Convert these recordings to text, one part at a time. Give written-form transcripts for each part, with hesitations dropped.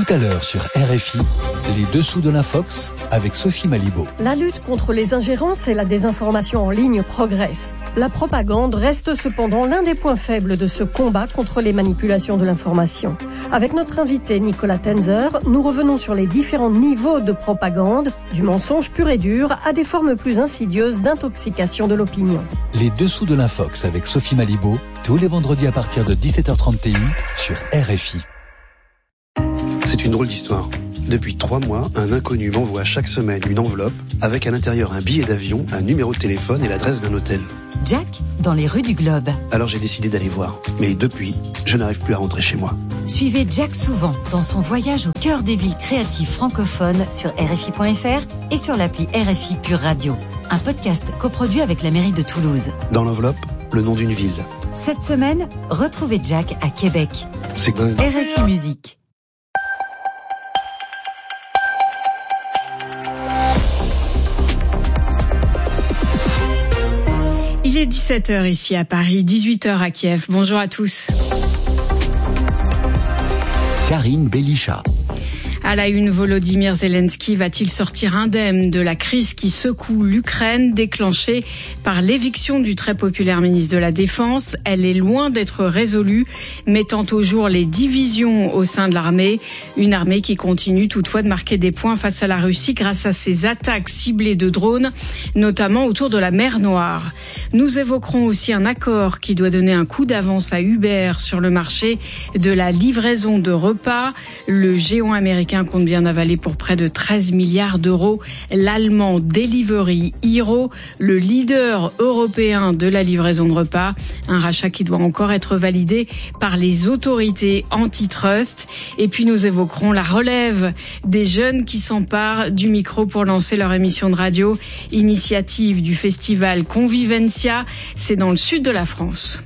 à l'heure sur RFI, les dessous de l'Infox avec Sophie Malibaud. La lutte contre les ingérences et la désinformation en ligne progresse. La propagande reste cependant l'un des points faibles de ce combat contre les manipulations de l'information. Avec notre invité Nicolas Tenzer, nous revenons sur les différents niveaux de propagande, du mensonge pur et dur à des formes plus insidieuses d'intoxication de l'opinion. Les dessous de l'Infox avec Sophie Malibaud, tous les vendredis à partir de 17h30 TU sur RFI. C'est une drôle d'histoire. Depuis 3 mois, un inconnu m'envoie chaque semaine une enveloppe avec à l'intérieur un billet d'avion, un numéro de téléphone et l'adresse d'un hôtel. Jack, dans les rues du Globe. Alors j'ai décidé d'aller voir. Mais depuis, je n'arrive plus à rentrer chez moi. Suivez Jack souvent dans son voyage au cœur des villes créatives francophones sur RFI.fr et sur l'appli RFI Pure Radio. Un podcast coproduit avec la mairie de Toulouse. Dans l'enveloppe, le nom d'une ville. Cette semaine, retrouvez Jack à Québec. C'est dingue. RFI Musique. Il est 17h ici à Paris, 18h à Kiev. Bonjour à tous. Karine Belichat. À la une, Volodymyr Zelensky va-t-il sortir indemne de la crise qui secoue l'Ukraine, déclenchée par l'éviction du très populaire ministre de la Défense? Elle est loin d'être résolue, mettant au jour les divisions au sein de l'armée. Une armée qui continue toutefois de marquer des points face à la Russie grâce à ses attaques ciblées de drones, notamment autour de la mer Noire. Nous évoquerons aussi un accord qui doit donner un coup d'avance à Uber sur le marché de la livraison de repas. Le géant américain compte bien avaler pour près de 13 milliards d'euros l'allemand Delivery Hero, le leader européen de la livraison de repas. Un rachat qui doit encore être validé par les autorités antitrust. Et puis nous évoquerons la relève des jeunes qui s'emparent du micro pour lancer leur émission de radio, initiative du festival Convivencia. C'est dans le sud de la France.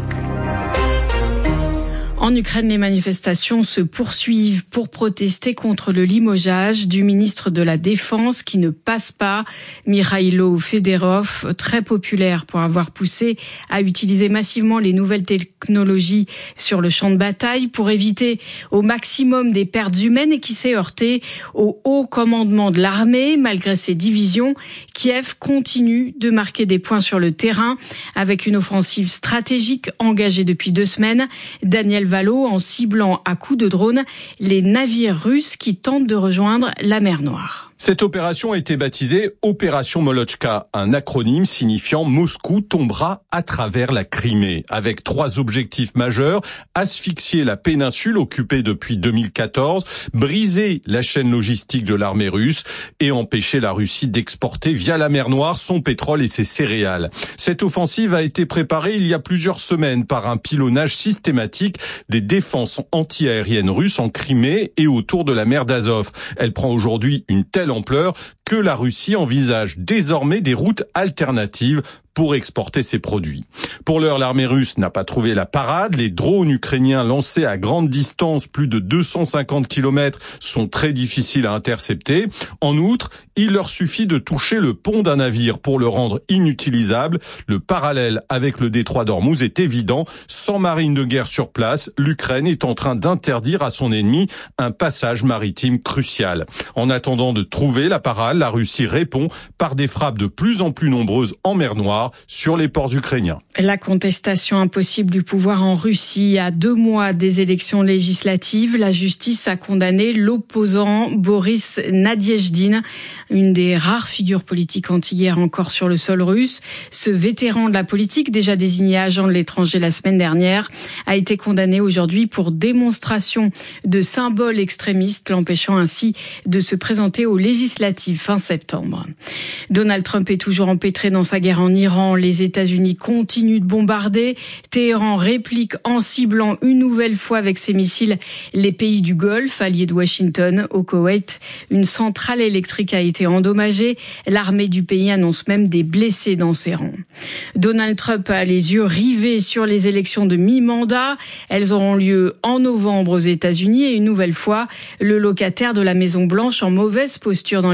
En Ukraine, les manifestations se poursuivent pour protester contre le limogeage du ministre de la Défense qui ne passe pas. Mikhailo Fedorov, très populaire pour avoir poussé à utiliser massivement les nouvelles technologies sur le champ de bataille pour éviter au maximum des pertes humaines et qui s'est heurté au haut commandement de l'armée. Malgré ses divisions, Kiev continue de marquer des points sur le terrain avec une offensive stratégique engagée depuis 2 semaines. Daniel Valo en ciblant à coups de drone les navires russes qui tentent de rejoindre la mer Noire. Cette opération a été baptisée Opération Molochka, un acronyme signifiant Moscou tombera à travers la Crimée, avec 3 objectifs majeurs: asphyxier la péninsule occupée depuis 2014, briser la chaîne logistique de l'armée russe et empêcher la Russie d'exporter via la mer Noire son pétrole et ses céréales. Cette offensive a été préparée il y a plusieurs semaines par un pilonnage systématique des défenses antiaériennes russes en Crimée et autour de la mer d'Azov. Elle prend aujourd'hui une telle ampleur que la Russie envisage désormais des routes alternatives pour exporter ses produits. Pour l'heure, l'armée russe n'a pas trouvé la parade. Les drones ukrainiens lancés à grande distance, plus de 250 km, sont très difficiles à intercepter. En outre, il leur suffit de toucher le pont d'un navire pour le rendre inutilisable. Le parallèle avec le détroit d'Ormuz est évident. Sans marine de guerre sur place, l'Ukraine est en train d'interdire à son ennemi un passage maritime crucial. En attendant de trouver la parade, la Russie répond par des frappes de plus en plus nombreuses en mer Noire sur les ports ukrainiens. La contestation impossible du pouvoir en Russie. À 2 mois des élections législatives, la justice a condamné l'opposant Boris Nadezhdin, une des rares figures politiques anti-guerre encore sur le sol russe. Ce vétéran de la politique, déjà désigné agent de l'étranger la semaine dernière, a été condamné aujourd'hui pour démonstration de symboles extrémistes, l'empêchant ainsi de se présenter aux législatives fin septembre. Donald Trump est toujours empêtré dans sa guerre en Iran. Les États-Unis continuent de bombarder. Téhéran réplique en ciblant une nouvelle fois avec ses missiles les pays du Golfe, alliés de Washington. Au Koweït, une centrale électrique a été endommagée. L'armée du pays annonce même des blessés dans ses rangs. Donald Trump a les yeux rivés sur les élections de mi-mandat. Elles auront lieu en novembre aux États-Unis et une nouvelle fois, le locataire de la Maison-Blanche en mauvaise posture dans les sondages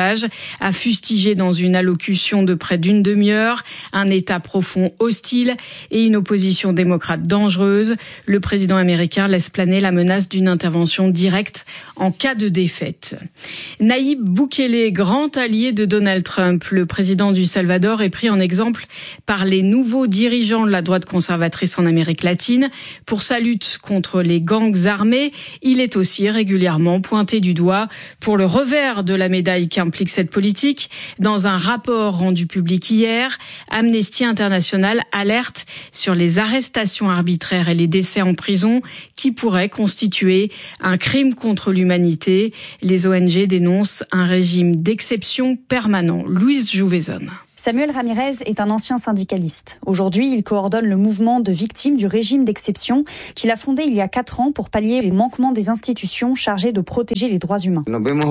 sondages, a fustigé dans une allocution de près d'une demi-heure un État profond hostile et une opposition démocrate dangereuse. Le président américain laisse planer la menace d'une intervention directe en cas de défaite. Nayib Bukele, grand allié de Donald Trump, le président du Salvador, est pris en exemple par les nouveaux dirigeants de la droite conservatrice en Amérique latine. Pour sa lutte contre les gangs armés, il est aussi régulièrement pointé du doigt pour le revers de la médaille qu'implique cette politique. Dans un rapport rendu public hier, Amnesty International alerte sur les arrestations arbitraires et les décès en prison qui pourraient constituer un crime contre l'humanité. Les ONG dénoncent un régime d'exception permanent. Louise Jouvezon. Samuel Ramirez est un ancien syndicaliste. Aujourd'hui, il coordonne le mouvement de victimes du régime d'exception qu'il a fondé il y a 4 ans pour pallier les manquements des institutions chargées de protéger les droits humains.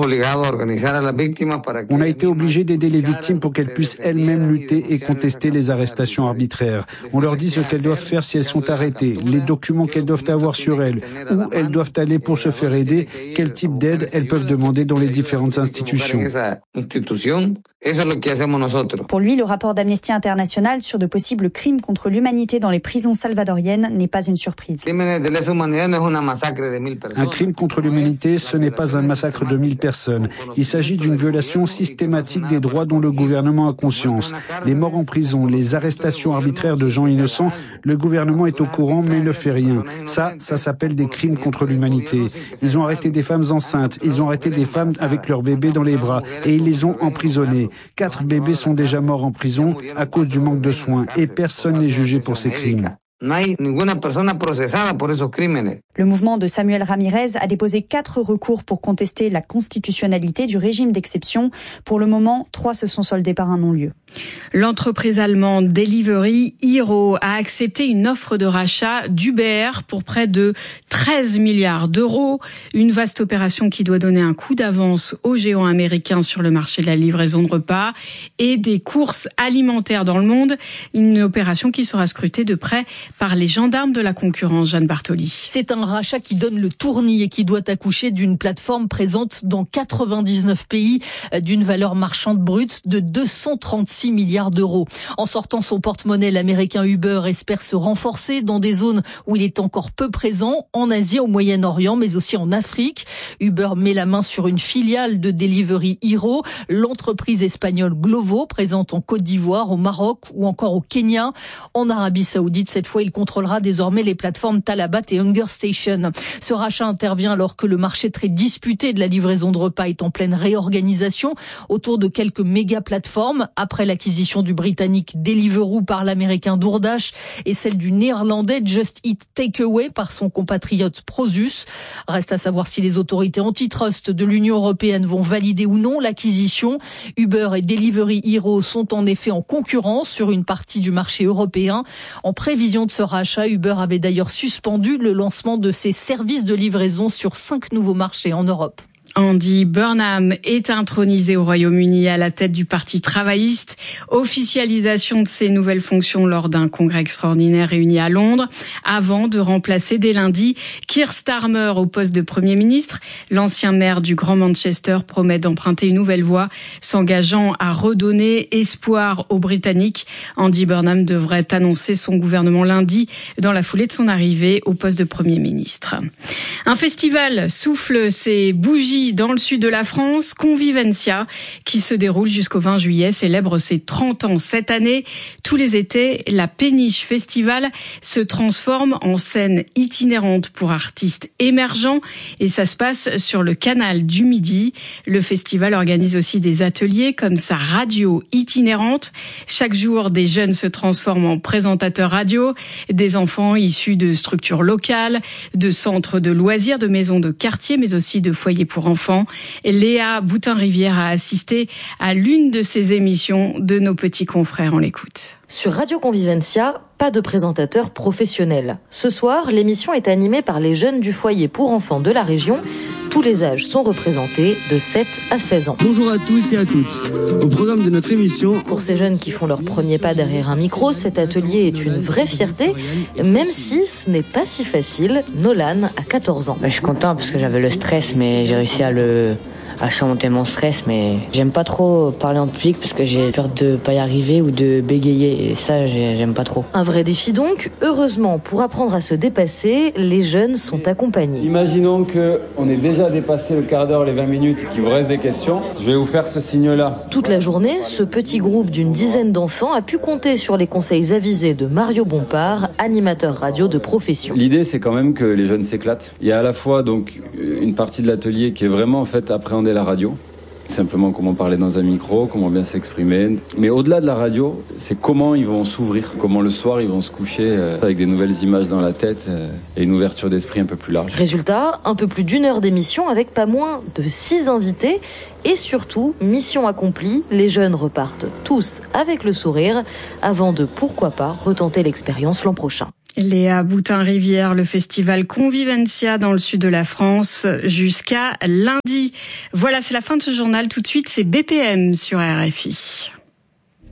On a été obligé d'aider les victimes pour qu'elles puissent elles-mêmes lutter et contester les arrestations arbitraires. On leur dit ce qu'elles doivent faire si elles sont arrêtées, les documents qu'elles doivent avoir sur elles, où elles doivent aller pour se faire aider, quel type d'aide elles peuvent demander dans les différentes institutions. Pour lui, le rapport d'Amnesty International sur de possibles crimes contre l'humanité dans les prisons salvadoriennes n'est pas une surprise. Un crime contre l'humanité, ce n'est pas un massacre de 1000 personnes. Il s'agit d'une violation systématique des droits dont le gouvernement a conscience. Les morts en prison, les arrestations arbitraires de gens innocents, le gouvernement est au courant mais ne fait rien. Ça s'appelle des crimes contre l'humanité. Ils ont arrêté des femmes enceintes, ils ont arrêté des femmes avec leurs bébés dans les bras et ils les ont emprisonnés. 4 bébés sont déjà morts en prison à cause du manque de soins et personne n'est jugé pour ces crimes. Le mouvement de Samuel Ramirez a déposé 4 recours pour contester la constitutionnalité du régime d'exception. Pour le moment, 3 se sont soldés par un non-lieu. L'entreprise allemande Delivery Hero a accepté une offre de rachat d'Uber pour près de 13 milliards d'euros. Une vaste opération qui doit donner un coup d'avance aux géants américains sur le marché de la livraison de repas et des courses alimentaires dans le monde. Une opération qui sera scrutée de près par les gendarmes de la concurrence. Jeanne Bartoli. C'est un rachat qui donne le tournis et qui doit accoucher d'une plateforme présente dans 99 pays d'une valeur marchande brute de 236 milliards d'euros. En sortant son porte-monnaie, l'américain Uber espère se renforcer dans des zones où il est encore peu présent, en Asie, au Moyen-Orient, mais aussi en Afrique. Uber met la main sur une filiale de Delivery Hero, l'entreprise espagnole Glovo, présente en Côte d'Ivoire, au Maroc ou encore au Kenya. En Arabie Saoudite, cette fois, il contrôlera désormais les plateformes Talabat et Hunger Station. Ce rachat intervient alors que le marché très disputé de la livraison de repas est en pleine réorganisation autour de quelques méga plateformes après l'acquisition du britannique Deliveroo par l'américain DoorDash et celle du néerlandais Just Eat Takeaway par son compatriote Prosus. Reste à savoir si les autorités antitrust de l'Union européenne vont valider ou non l'acquisition. Uber et Delivery Hero sont en effet en concurrence sur une partie du marché européen. En prévision de ce rachat, Uber avait d'ailleurs suspendu le lancement de ses services de livraison sur 5 nouveaux marchés en Europe. Andy Burnham est intronisé au Royaume-Uni à la tête du Parti travailliste. Officialisation de ses nouvelles fonctions lors d'un congrès extraordinaire réuni à Londres, avant de remplacer dès lundi Keir Starmer au poste de Premier ministre. L'ancien maire du Grand Manchester promet d'emprunter une nouvelle voie, s'engageant à redonner espoir aux Britanniques. Andy Burnham devrait annoncer son gouvernement lundi, dans la foulée de son arrivée au poste de Premier ministre. Un festival souffle ses bougies dans le sud de la France, Convivencia, qui se déroule jusqu'au 20 juillet, célèbre ses 30 ans cette année. Tous les étés, la Péniche Festival se transforme en scène itinérante pour artistes émergents et ça se passe sur le canal du Midi. Le festival organise aussi des ateliers comme sa radio itinérante. Chaque jour, des jeunes se transforment en présentateurs radio, des enfants issus de structures locales, de centres de loisirs, de maisons de quartier, mais aussi de foyers pour enfants. Léa Boutin-Rivière a assisté à l'une de ces émissions de nos petits confrères. On l'écoute. Sur Radio Convivencia, pas de présentateur professionnel. Ce soir, l'émission est animée par les jeunes du foyer pour enfants de la région. Tous les âges sont représentés de 7 à 16 ans. Bonjour à tous et à toutes. Au programme de notre émission... Pour ces jeunes qui font leur premier pas derrière un micro, cet atelier est une vraie fierté, même si ce n'est pas si facile. Nolan a 14 ans. Je suis content parce que j'avais le stress, mais j'ai réussi à le à surmonter mon stress, mais j'aime pas trop parler en public parce que j'ai peur de pas y arriver ou de bégayer, et ça j'aime pas trop. Un vrai défi donc. Heureusement, pour apprendre à se dépasser, les jeunes sont accompagnés. Imaginons qu'on ait déjà dépassé le quart d'heure, les 20 minutes et qu'il vous reste des questions. Je vais vous faire ce signe-là. Toute la journée, ce petit groupe d'une dizaine d'enfants a pu compter sur les conseils avisés de Mario Bompard, animateur radio de profession. L'idée, c'est quand même que les jeunes s'éclatent. Il y a à la fois donc une partie de l'atelier qui est vraiment en fait appréhender la radio. Simplement comment parler dans un micro, comment bien s'exprimer. Mais au-delà de la radio, c'est comment ils vont s'ouvrir, comment le soir ils vont se coucher avec des nouvelles images dans la tête et une ouverture d'esprit un peu plus large. Résultat, un peu plus d'1 heure d'émission avec pas moins de 6 invités. Et surtout, mission accomplie, les jeunes repartent tous avec le sourire avant de, pourquoi pas, retenter l'expérience l'an prochain. Léa Boutin-Rivière, le festival Convivencia dans le sud de la France jusqu'à lundi. Voilà, c'est la fin de ce journal. Tout de suite, c'est BPM sur RFI.